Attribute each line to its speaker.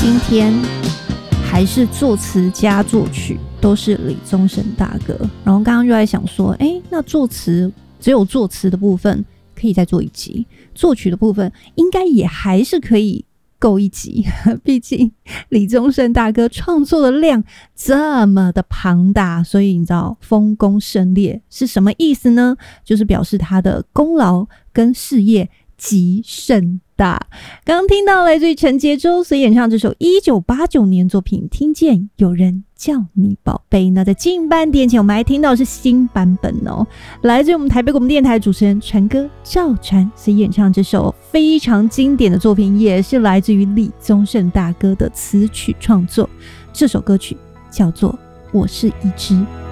Speaker 1: 今天还是作词加作曲都是李宗盛大哥。然后刚刚就在想说，那只有作词的部分可以再做一集，作曲的部分应该也还是可以够一集，毕竟李宗盛大哥创作的量这么的庞大，所以你知道丰功盛烈是什么意思呢？就是表示他的功劳跟事业极盛大。刚刚听到来自于陈洁舟所演唱这首1989年作品《听见有人叫你宝贝》。那在进半点前，我们还听到的是新版本哦，来自于我们台北广播电台主持人传哥赵传所演唱这首非常经典的作品，也是来自于李宗盛大哥的词曲创作。这首歌曲叫做《我是一只